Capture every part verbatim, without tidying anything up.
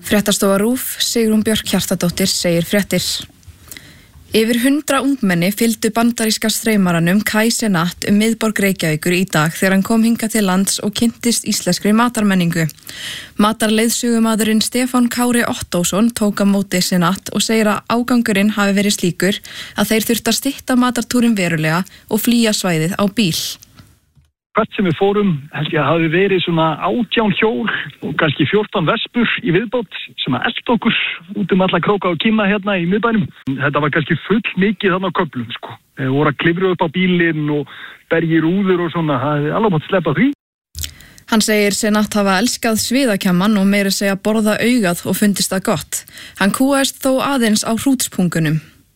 Fréttastofa RÚV, Sigrún Björk Hjartardóttir segir fréttir. Yfir hundra ungmenni fylgdu bandaríska streymaranum Kai Cenat um miðborg Reykjavíkur í dag þegar hann kom hingað til lands og kynntist íslenskri matarmenningu. Matarleiðsögumadurinn Stefán Kári Ottósson tók á móti Cenat og segir að ágangurinn hafi verið slíkur að þeir þurftu að stytta matartúrin verulega og flýja svæðið á bíl. Hvert sem við fórum, held ég að hafi verið svona átján hjól og kannski fjórtán vespur í viðbót sem að elta okkur út um alla króka og kima hérna í miðbænum. Þetta var kannski full mikið þarna á köflum, sko. Þeir voru að klifra upp á bílinn og bergi rúður og svona, það hefði alveg mátt sleppa því. Hann segir Cenat hafa elskað sviðakjamman og meira segja borða augað og fundist það gott. Hann kúaðist þó aðeins á hrútspunkunum.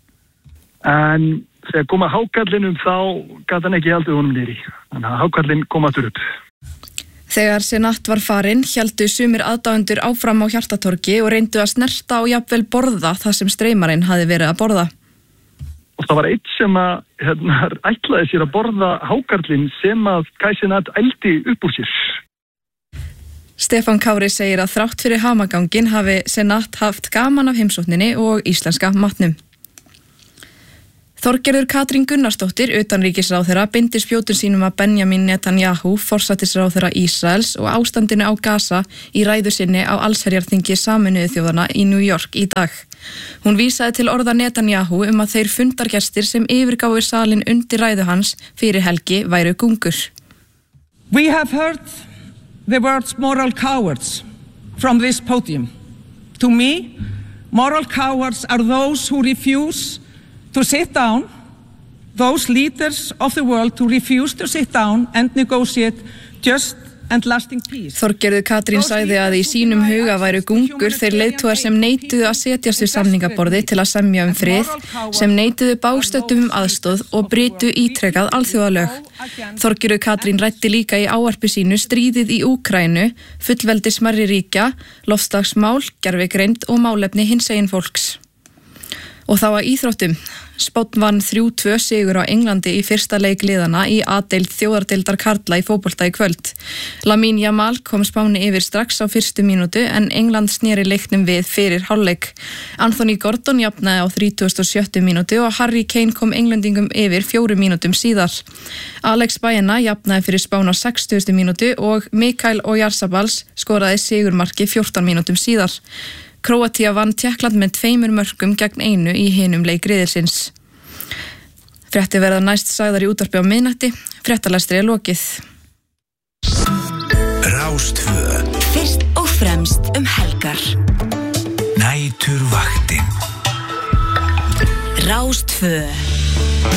En þegar koma hákarlinum þá gat hann ekki haldið honum niðri. Þannig að hákarlinn kom aftur upp. Þegar Cenat var farinn, héldu sumir aðdáendur áfram á Hjartatorgi og reyndu að snerta og jafnvel borða það sem streymarinn hafi verið að borða. Og það var eitt sem að hérna, ætlaði sér að borða hákarlinn sem að Kai Cenat ældi upp úr sér. Stefán Kári segir að þrátt fyrir hamagangin hafi Cenat haft gaman af heimsókninni og íslenska matnum. Þorgerður Katrín Gunnarsdóttir, utanríkisráðherra, bindir spjótum sínum að Benjamin Netanyahu, forsætisráðherra Ísraels og ástandinu á Gaza í ræðu sinni á allsherjarþingi Sameinuðu þjóðanna í New York í dag. Hún vísaði til orða Netanyahu um að þeir fundargestir sem yfirgáfu salin undir ræðu hans fyrir helgi væru gungur. We have heard the words moral cowards from this podium. To me, moral cowards are those who refuse to sit down, those leaders of the world who refuse to sit down and negotiate just and lasting peace. Þorgerður Katrín sagði að í sínum huga væru gungur þeir leiðtogar sem neituðu að setjast við samningaborði til að semja um frið, sem neituðu bástöttum um aðstoð og brytu ítrekað alþjóðalög. Þorgerður Katrín ræddi líka í ávarpi sínu stríðið í Úkraínu, fullveldi smærri ríkja, loftslagsmál, gervigreind og málefni hinsegin fólks. Og þá að íþróttum. Spánn vann þrjú tvö sigur á Englandi í fyrsta leik liðana í A-deild þjóðardeildar karla í fótbolta í kvöld. Lamine Yamal kom Spáni yfir strax á fyrstu mínútu en England sneri leiknum við fyrir hálfleik. Anthony Gordon jafnaði á þrítugasta og sjöttu mínútu og Harry Kane kom englendingum yfir fjórum mínútum síðar. Alex Baena jafnaði fyrir Spán á sextugustu mínútu og Mikael Oyarzabal skoraði sigurmarki fjórtán mínútum síðar. Króatía vann Tékkland með tveimur mörkum gegn einu í hinum leik riðilsins. Fréttir verða næst sagðar í útvarpi á miðnætti. Fréttalestri er lokið. Rástvö. Fyrst og fremst um helgar. Næturvaktin. Rástvö.